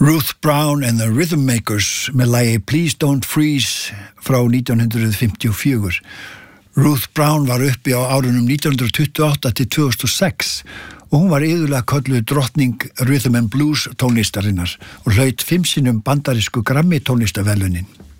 Ruth Brown and the Rhythm Makers með lagi Please Don't Freeze frá 1954. Ruth Brown var uppi á árunum 1928 til 2006 og hún var iðulega kölluð drottning Rhythm and Blues tónlistarinnar og hlaut 5 sinnum bandarísku Grammy tónlistaverðlaunin.